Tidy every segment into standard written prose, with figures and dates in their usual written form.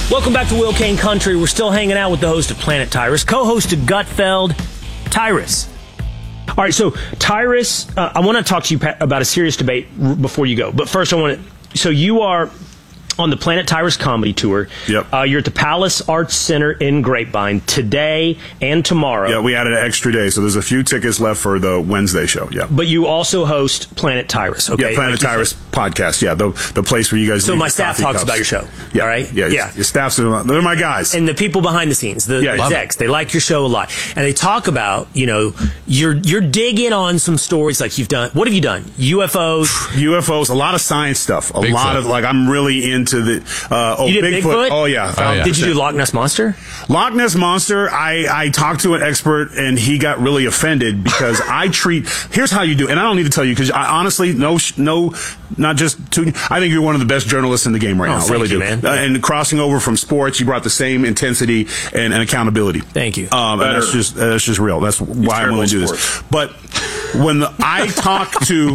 Welcome back to Will Kane Country. We're still hanging out with the host of Planet Tyrus, co-host of Gutfeld, Tyrus. All right, so Tyrus, I want to talk to you about a serious debate before you go. But first, so you are on the Planet Tyrus comedy tour. Yep. You're at the Palace Arts Center in Grapevine today and tomorrow. Yeah, we added an extra day, so there's a few tickets left for the Wednesday show. Yeah. But you also host Planet Tyrus, okay? Yeah, Planet Tyrus podcast. Yeah, the place where you guys. So my staff talks about your show. Yeah. All right. Yeah. Your staff's they're my guys. And the people behind the scenes, the execs, they like your show a lot, and they talk about you're digging on some stories like you've done. What have you done? UFOs, a lot of science stuff, a Bigfoot. lot of I'm really into the you did Bigfoot? Oh yeah. Did you do Loch Ness Monster? Loch Ness Monster, I talked to an expert and he got really offended because here's how you do, and I don't need to tell you because I honestly, not just to, I think you're one of the best journalists in the game right now. Really do. Man. And crossing over from sports, you brought the same intensity and accountability. Thank you. And that's just real. That's why I'm willing to do this. But when I talk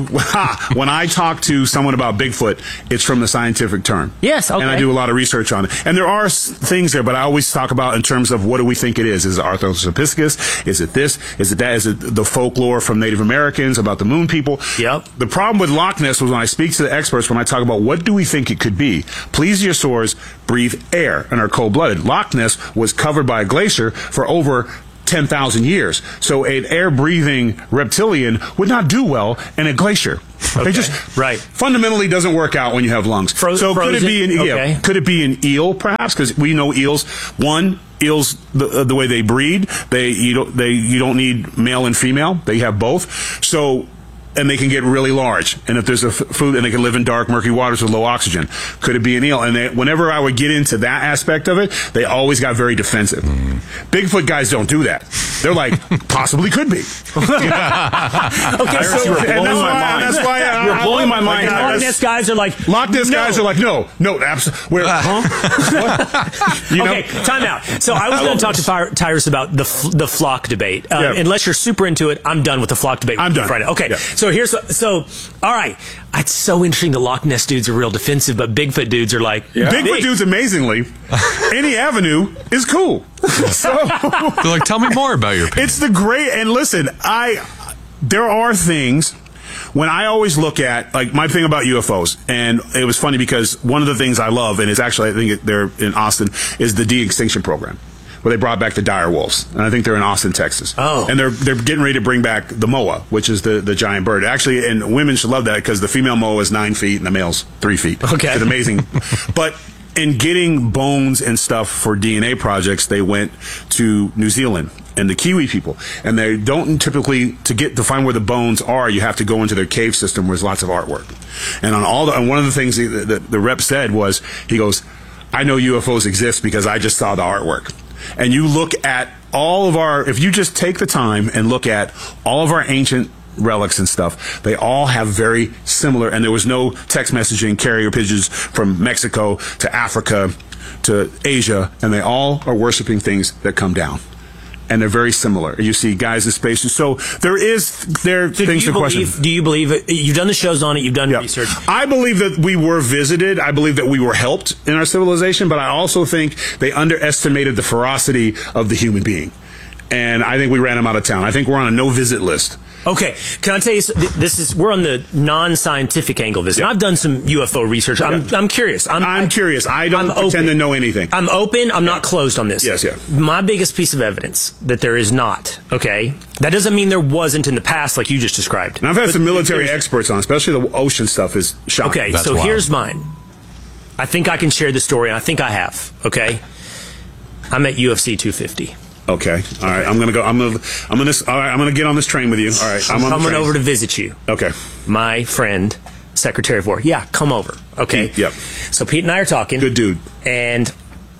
to someone about Bigfoot, it's from the scientific term. Yes, okay. And I do a lot of research on it. And there are things there, but I always talk about in terms of what do we think it is. Is it Arthropithecus? Is it this? Is it that? Is it the folklore from Native Americans about the moon people? Yep. The problem with Loch Ness was when I speak to the experts, when I talk about what do we think it could be, plesiosaurs breathe air and are cold-blooded. Loch Ness was covered by a glacier for over 10,000 years. So an air-breathing reptilian would not do well in a glacier. Okay. They just fundamentally doesn't work out when you have lungs. So could it be could it be an eel perhaps? Because we know eels. Eels, the way they breed, you don't need male and female. They have both. So. And they can get really large. And if there's a food, and they can live in dark, murky waters with low oxygen. Could it be an eel? And whenever I would get into that aspect of it, they always got very defensive. Bigfoot guys don't do that. They're like, possibly could be. Okay, so that's why you're blowing my mind. Loch Ness guys are like, no, absolutely. Okay, time out. So I was going to talk to Tyrus about the flock debate. Unless you're super into it, I'm done with the flock debate. I'm done. Friday. Okay. Yeah. So all right. It's so interesting. The Loch Ness dudes are real defensive, but Bigfoot dudes are like, Bigfoot dudes, amazingly, any avenue is cool. So they're like, tell me more about your opinion. It's the great, and listen, there are things when I always look at, like, my thing about UFOs, and it was funny because one of the things I love, and it's actually, I think they're in Austin, is the de-extinction program, where they brought back the dire wolves. And I think they're in Austin, Texas. Oh. And they're getting ready to bring back the moa, which is the giant bird. Actually, and women should love that because the female moa is 9 feet and the male's 3 feet. Okay. It's amazing. But in getting bones and stuff for DNA projects, they went to New Zealand and the Kiwi people. And they don't typically, to find where the bones are, you have to go into their cave system where there's lots of artwork. And and one of the things the rep said was, he goes, I know UFOs exist because I just saw the artwork. And you look at if you just take the time and look at all of our ancient relics and stuff, they all have very similar, and there was no text messaging carrier pigeons from Mexico to Africa to Asia, and they all are worshiping things that come down. And they're very similar. You see guys in space. So there are things to question. Do you believe it? You've done the shows on it. You've done research. I believe that we were visited. I believe that we were helped in our civilization. But I also think they underestimated the ferocity of the human being. And I think we ran them out of town. I think we're on a no-visit list. Okay, can I tell you? We're on the non-scientific angle of this. And I've done some UFO research. I'm curious. I'm curious. I don't pretend to know anything. I'm open. I'm not closed on this. Yes, yeah. My biggest piece of evidence that there is not. Okay, that doesn't mean there wasn't in the past, like you just described. And I've had some military experts on, especially the ocean stuff is shocking. Okay, so here's mine. I think I can share the story, and I think I have. Okay, I'm at UFC 250. Okay. All right. I'm gonna get on this train with you. All right. I'm coming over to visit you. Okay. My friend, Secretary of War. Yeah, come over. Okay. Pete, yep. So Pete and I are talking. Good dude. And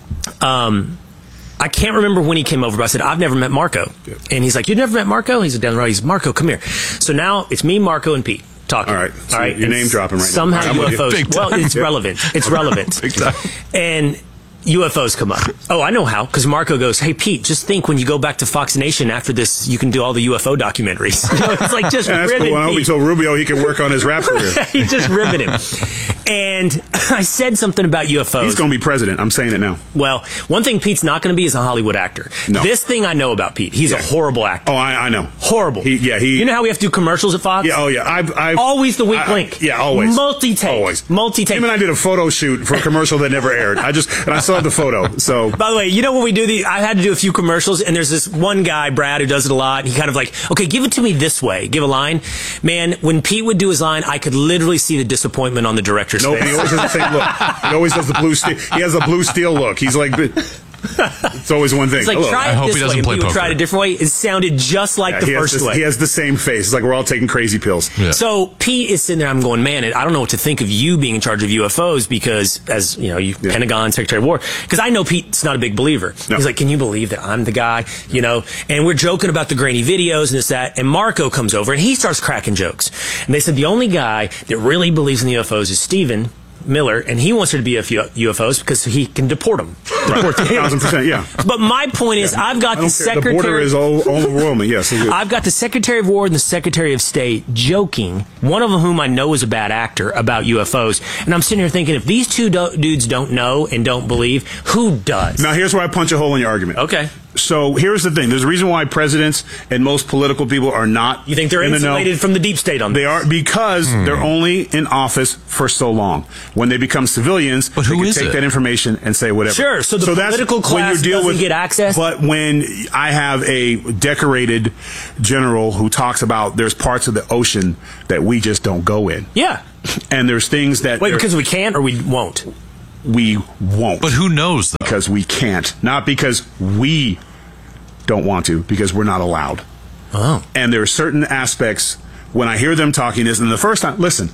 I can't remember when he came over, but I said, I've never met Marco. Good. And he's like, you've never met Marco? He's down the road. He's Marco, come here. So now it's me, Marco, and Pete talking. All right. So you're name dropping right now. Somehow UFOs. Well, it's relevant. It's relevant. Big time. And UFOs come up. Oh, I know how. Because Marco goes, hey, Pete, just think when you go back to Fox Nation after this, you can do all the UFO documentaries. It's like just that's ribbing cool. I hope he told Rubio he can work on his rap career. He just ribbing him. And I said something about UFOs. He's going to be president. I'm saying it now. Well, one thing Pete's not going to be is a Hollywood actor. No. This thing I know about Pete. He's a horrible actor. Oh, I know. Horrible. You know how we have to do commercials at Fox? Yeah, I've always the weak link. Yeah, always. Multi-take. Always. Multi-take. Him and I did a photo shoot for a commercial that never aired. I saw the photo. So, by the way, you know when we do I had to do a few commercials, and there's this one guy, Brad, who does it a lot. And he kind of like, okay, give it to me this way. Give a line. Man, when Pete would do his line, I could literally see the disappointment on the director's face. He always has the same look. He always does the blue steel. He has the blue steel look. He's like, it's always one thing. It's like, try it this way. And Pete would try it a different way. It sounded just like the first way. He has the same face. It's like we're all taking crazy pills. Yeah. So Pete is sitting there. I'm going, man, I don't know what to think of you being in charge of UFOs because, as you know, Pentagon Secretary of War. Because I know Pete's not a big believer. No. He's like, can you believe that I'm the guy? You know, and we're joking about the grainy videos and this, that. And Marco comes over and he starts cracking jokes. And they said the only guy that really believes in the UFOs is Stephen Miller, and he wants her to be a UFOs because he can deport them. Deport 1,000%, yeah. But my point is, I've got the Secretary... The border is overwhelming, yes. I've got the Secretary of War and the Secretary of State joking, one of them whom I know is a bad actor, about UFOs. And I'm sitting here thinking, if these two dudes don't know and don't believe, who does? Now, here's where I punch a hole in your argument. Okay. So here's the thing. There's a reason why presidents and most political people are not. You think they're insulated from the deep state on this? They are because they're only in office for so long. When they become civilians, they can take that information and say whatever. Sure. So the political class doesn't get access. But when I have a decorated general who talks about there's parts of the ocean that we just don't go in. Yeah. And there's things that because we can't or we won't. We won't. But who knows, though? Because we can't. Not because we don't want to, because we're not allowed. Oh. And there are certain aspects when I hear them talking this, and the first time, listen,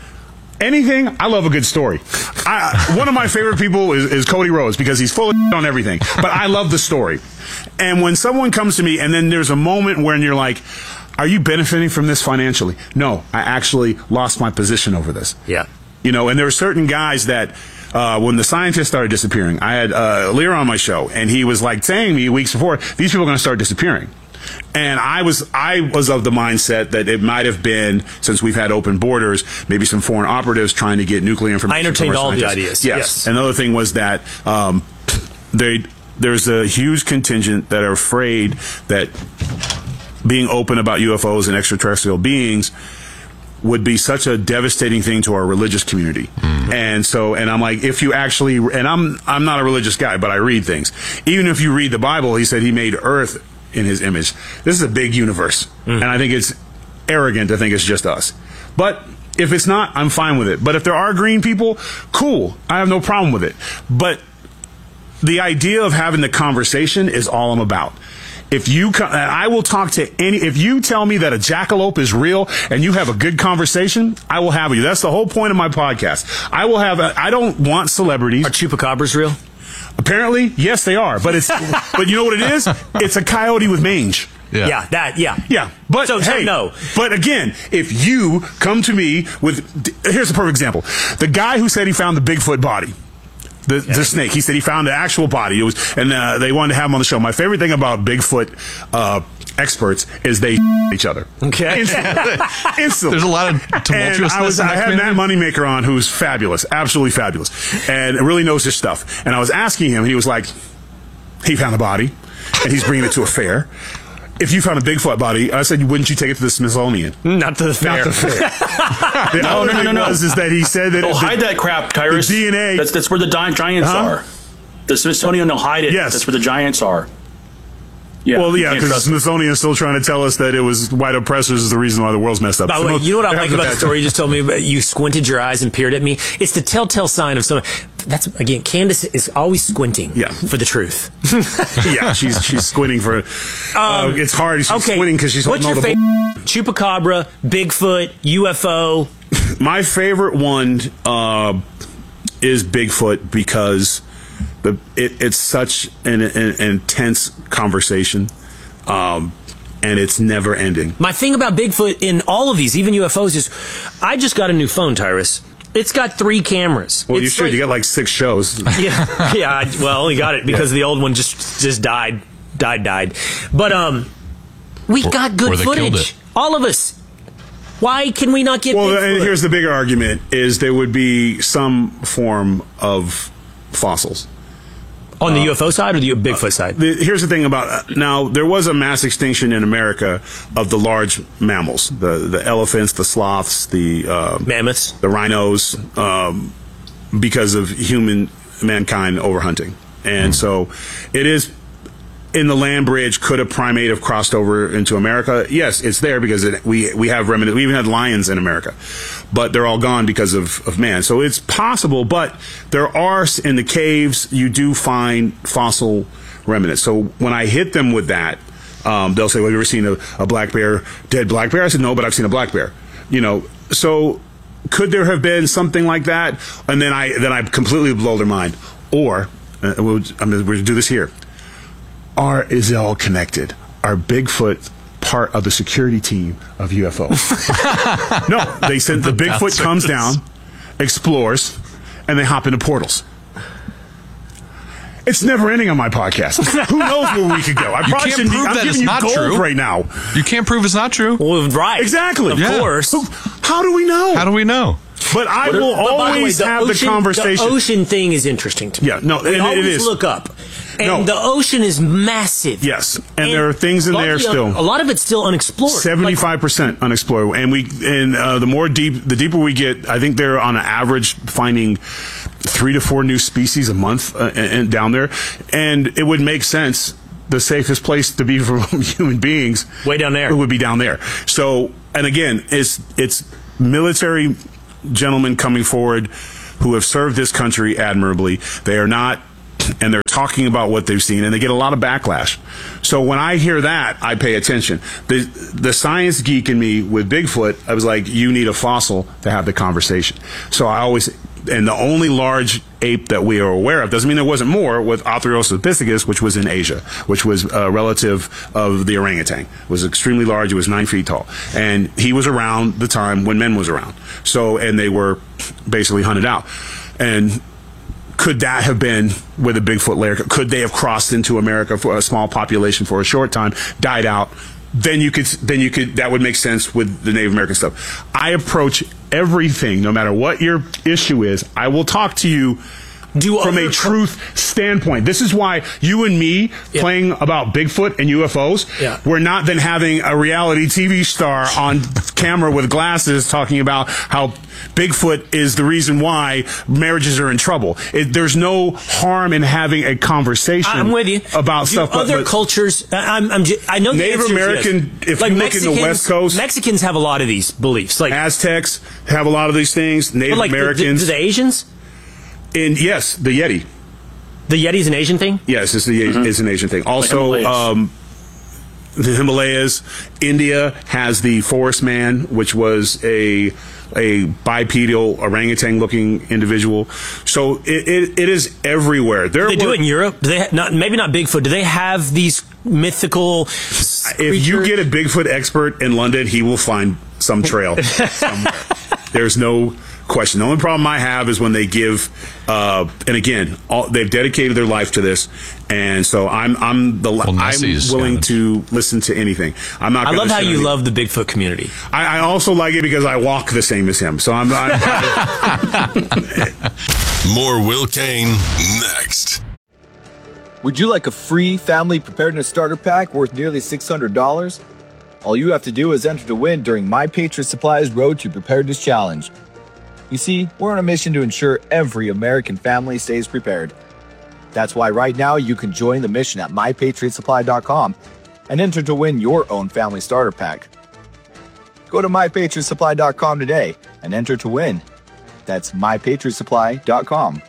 anything, I love a good story. One of my favorite people is Cody Rhodes because he's full of on everything. But I love the story. And when someone comes to me and then there's a moment when you're like, are you benefiting from this financially? No, I actually lost my position over this. Yeah. You know, and there are certain guys that when the scientists started disappearing, I had Lear on my show, and he was like saying me weeks before, these people are going to start disappearing. And I was of the mindset that it might have been, since we've had open borders, maybe some foreign operatives trying to get nuclear information. I entertained all the ideas. Yes. Another thing was that there's a huge contingent that are afraid that being open about UFOs and extraterrestrial beings would be such a devastating thing to our religious community. And I'm like, if you actually, and I'm not a religious guy, but I read things. Even if you read the Bible, he said he made Earth in his image. This is a big universe. And I think it's arrogant to think it's just us. But if it's not, I'm fine with it. But if there are green people, cool. I have no problem with it. But the idea of having the conversation is all I'm about. If you I will talk to if you tell me that a jackalope is real and you have a good conversation, I will have you. That's the whole point of my podcast. I don't want celebrities. Are chupacabras real? Apparently, yes, they are. But but you know what it is? It's a coyote with mange. Yeah. Yeah. But hey, no. But again, if you come to me with, here's a perfect example. The guy who said he found the Bigfoot body. The snake. He said he found the actual body. And they wanted to have him on the show. My favorite thing about Bigfoot experts is they each other. Okay. Instantly. There's a lot of tumultuousness. I had Matt Moneymaker on, who's fabulous, absolutely fabulous, and really knows his stuff. And I was asking him, and he was like, he found the body, and he's bringing it to a fair. If you found a Bigfoot body, I said, wouldn't you take it to the Smithsonian? Not to the fair. Not the fair. No. Is that he said that... hide that crap, Tyrus. The DNA... That's where the giants are. The Smithsonian will hide it. Yes. That's where the giants are. Yeah, well, yeah, because the Smithsonian is still trying to tell us that it was white oppressors is the reason why the world's messed up. By the way, you know what I like about the story you just told me? You squinted your eyes and peered at me. It's the telltale sign of someone. That's, again, Candace is always squinting for the truth. Yeah, she's squinting for it's hard. She's squinting because she's holding all the Chupacabra, Bigfoot, UFO. My favorite one is Bigfoot because it's such an intense conversation, and it's never ending. My thing about Bigfoot in all of these, even UFOs, is I just got a new phone, Tyrus. It's got 3 cameras. Well, It's you should. like- You got like 6 shows. Yeah. I only got it because the old one just died. But we got good or they killed footage. it. All of us. Why can we not get Well, Bigfoot? and here's the bigger argument: is there would be some form of fossils. On the UFO side or the Bigfoot side? Here's the thing about now. There was a mass extinction in America of the large mammals, the elephants, the sloths, the Mammoths. the rhinos, because of mankind overhunting. And so it is in the land bridge. Could a primate have crossed over into America? Yes, it's there because we have remnants. We even had lions in America, but they're all gone because of man. So it's possible, but there are, in the caves, you do find fossil remnants. So when I hit them with that, they'll say, well, have you ever seen a black bear, dead black bear? I said, no, but I've seen a black bear. So could there have been something like that? And then I completely blow their mind. Or, we'll do this here. Is it all connected? Are Bigfoot part of the security team of UFO? No, they said the Bigfoot comes down, explores, and they hop into portals. It's never ending on my podcast. Who knows where we could go? I probably can't prove I'm that giving it's you not gold true. right now. You can't prove it's not true. Well, right. Exactly. Of Yeah. course. How do we know? How do we know? But I will But by the way, always have the conversation. The ocean thing is interesting to me. Yeah, no, we and always it is. look up. And No. the ocean is massive. Yes, and there are things in there still. A lot of it's still unexplored. 75% unexplored, and the deeper we get, I think they're on an average finding 3 to 4 new species a month and down there, and it would make sense. The safest place to be for human beings, Way down there. it would be down there. So, and again, it's military gentlemen coming forward who have served this country admirably. They are not. And they're talking about what they've seen, and they get a lot of backlash. So when I hear that, I pay attention. The science geek in me with Bigfoot, I was like, you need a fossil to have the conversation. So and the only large ape that we are aware of, doesn't mean there wasn't more, with Arthrosaurus piscis, which was in Asia, which was a relative of the orangutan. It was extremely large. It was 9 feet tall. And he was around the time when men was around. So, and they were basically hunted out. And could that have been where the Bigfoot layer? Could they have crossed into America for a small population for a short time, died out? Then you could. That would make sense with the Native American stuff. I approach everything, no matter what your issue is. I will talk to you from a truth standpoint. This is why you and me playing about Bigfoot and UFOs, we're not then having a reality TV star on camera with glasses talking about how Bigfoot is the reason why marriages are in trouble. There's no harm in having a conversation. I'm with you about stuff. Other cultures, I know the Native answer is American. yes. If you look in the West Coast, Mexicans have a lot of these beliefs. Like Aztecs have a lot of these things. Native Americans. Do the Asians? And yes, the Yeti. The Yeti's an Asian thing? Yes, it's an Asian thing. Also, the Himalayas. India has the forest man, which was a bipedal orangutan-looking individual. So it is everywhere. Do they do it in Europe? Do they maybe not Bigfoot? Do they have these mythical creatures? If you get a Bigfoot expert in London, he will find some trail somewhere. There's no question. The only problem I have is when they give, and again, they've dedicated their life to this, and so I'm willing to listen to anything. I'm not. I love how you love the Bigfoot community. I also like it because I walk the same as him. So I'm More Will Kane next. Would you like a free family preparedness starter pack worth nearly $600? All you have to do is enter to win during My Patriot Supply's Road to Preparedness Challenge. You see, we're on a mission to ensure every American family stays prepared. That's why right now you can join the mission at MyPatriotSupply.com and enter to win your own family starter pack. Go to MyPatriotSupply.com today and enter to win. That's MyPatriotSupply.com.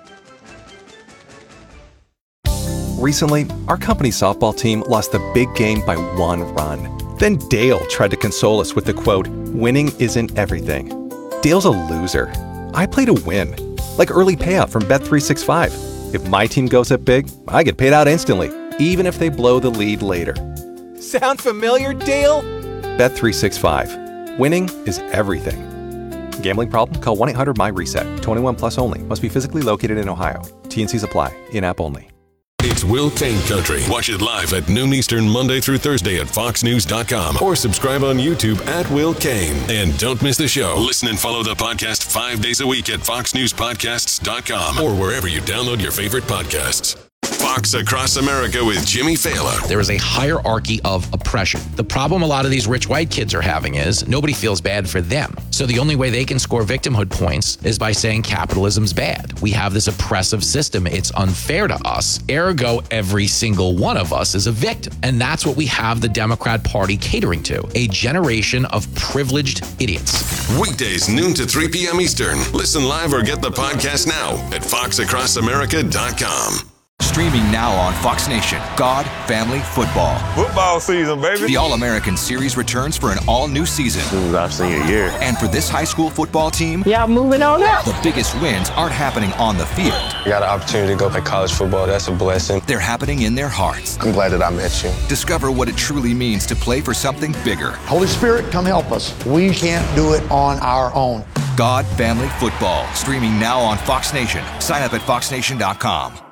Recently, our company softball team lost a big game by 1 run. Then Dale tried to console us with the quote, "Winning isn't everything." Dale's a loser. I play to win. Like early payout from Bet365. If my team goes up big, I get paid out instantly, even if they blow the lead later. Sound familiar, Dale? Bet365. Winning is everything. Gambling problem? Call 1-800-MY-RESET. 21 plus only. Must be physically located in Ohio. T&Cs apply. In-app only. It's Will Kane Country. Watch it live at noon Eastern Monday through Thursday at foxnews.com or subscribe on YouTube at Will Kane. And don't miss the show. Listen and follow the podcast 5 days a week at foxnewspodcasts.com or wherever you download your favorite podcasts. Fox Across America with Jimmy Fallon. There is a hierarchy of oppression. The problem a lot of these rich white kids are having is nobody feels bad for them. So the only way they can score victimhood points is by saying capitalism's bad. We have this oppressive system. It's unfair to us. Ergo, every single one of us is a victim. And that's what we have the Democrat Party catering to. A generation of privileged idiots. Weekdays, noon to 3 p.m. Eastern. Listen live or get the podcast now at foxacrossamerica.com. Streaming now on Fox Nation, God, Family, Football. Football season, baby. The All-American Series returns for an all-new season. This is our senior year. And for this high school football team, moving on up. The biggest wins aren't happening on the field. I got an opportunity to go play college football. That's a blessing. They're happening in their hearts. I'm glad that I met you. Discover what it truly means to play for something bigger. Holy Spirit, come help us. We can't do it on our own. God, Family, Football. Streaming now on Fox Nation. Sign up at foxnation.com.